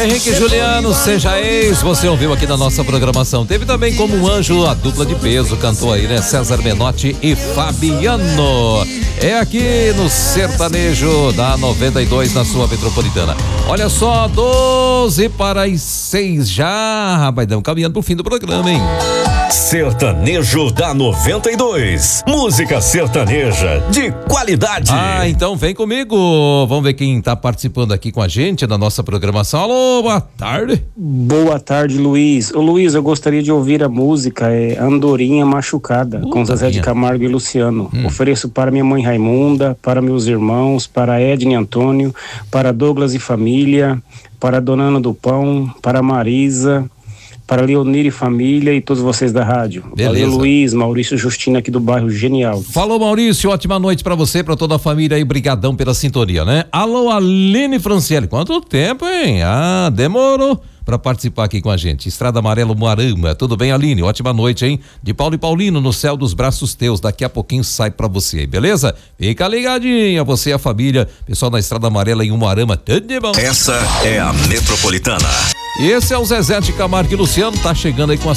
Henrique e Juliano, seja ex, você ouviu aqui na nossa programação. Teve também como um anjo a dupla de peso, cantou aí, né? César Menotti e Fabiano. É aqui no Sertanejo da 92 na sua metropolitana. Olha só, 12:06 já, rapaz, estamos caminhando pro fim do programa, hein? Sertanejo da 92. Música sertaneja de qualidade. Então vem comigo. Vamos ver quem tá participando aqui com a gente da nossa programação. Alô, boa tarde. Boa tarde, Luiz. Ô, Luiz, eu gostaria de ouvir a música Andorinha Machucada, com Zezé de Camargo e Luciano. Ofereço para minha mãe Raimunda, para meus irmãos, para Edne e Antônio, para Douglas e família, para Dona Ana do Pão, para Marisa, para Leonir e família e todos vocês da rádio. Beleza. Valeu, Luiz. Maurício Justino aqui do bairro Genial. Falou, Maurício, ótima noite pra você, pra toda a família aí, brigadão pela sintonia, né? Alô, Aline Franciele, quanto tempo, hein? Demorou pra participar aqui com a gente. Estrada Amarela Moarama, tudo bem, Aline? Ótima noite, hein? De Paulo e Paulino, no céu dos braços teus, daqui a pouquinho sai pra você, beleza? Fica ligadinha, você e a família, pessoal da Estrada Amarela em Moarama, tudo de bom. Essa é a Metropolitana. Esse é o Zezé de Camargo e Luciano, tá chegando aí com a